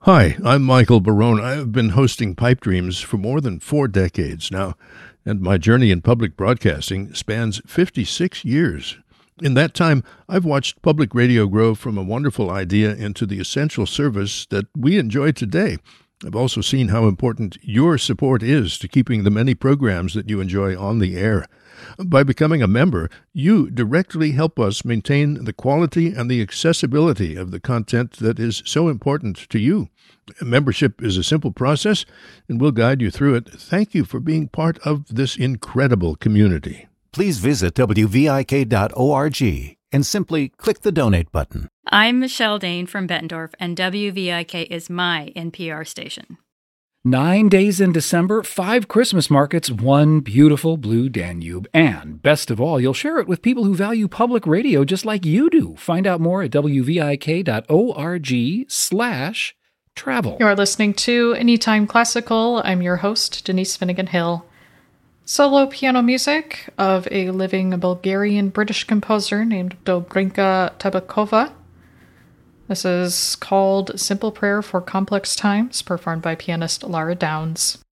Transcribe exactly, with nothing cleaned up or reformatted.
Hi, I'm Michael Barone. I have been hosting Pipe Dreams for more than four decades now, and my journey in public broadcasting spans fifty-six years. In that time, I've watched public radio grow from a wonderful idea into the essential service that we enjoy today. I've also seen how important your support is to keeping the many programs that you enjoy on the air. By becoming a member, you directly help us maintain the quality and the accessibility of the content that is so important to you. Membership is a simple process, and we'll guide you through it. Thank you for being part of this incredible community. Please visit W V I K dot org and simply click the donate button. I'm Michelle Dane from Bettendorf, and W V I K is my N P R station. Nine days in December, five Christmas markets, one beautiful blue Danube. And best of all, you'll share it with people who value public radio just like you do. Find out more at W V I K dot org slash travel. You're listening to Anytime Classical. I'm your host, Denise Finnegan Hill. Solo piano music of a living Bulgarian-British composer named Dobrinka Tabakova. This is called Simple Prayer for Complex Times, performed by pianist Lara Downs.